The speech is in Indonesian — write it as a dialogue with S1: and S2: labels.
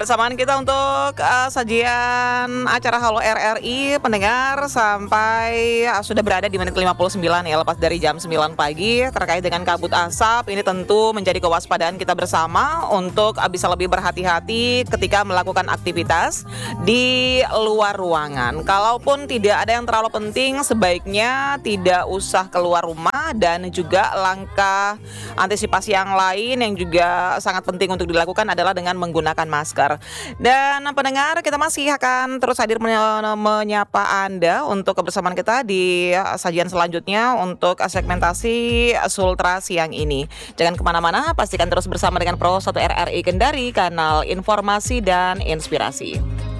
S1: kebersamaan kita untuk sajian acara Halo RRI pendengar sampai sudah berada di menit 59 ya, lepas dari jam 9 pagi. Terkait dengan kabut asap, ini tentu menjadi kewaspadaan kita bersama untuk bisa lebih berhati-hati ketika melakukan aktivitas di luar ruangan. Kalaupun tidak ada yang terlalu penting, sebaiknya tidak usah keluar rumah, dan juga langkah antisipasi yang lain yang juga sangat penting untuk dilakukan adalah dengan menggunakan masker. Dan pendengar, kita masih akan terus hadir menyapa Anda untuk kebersamaan kita di sajian selanjutnya untuk segmentasi Sultra siang ini. Jangan kemana-mana, pastikan terus bersama dengan Pro 1 RRI Kendari, kanal informasi dan inspirasi.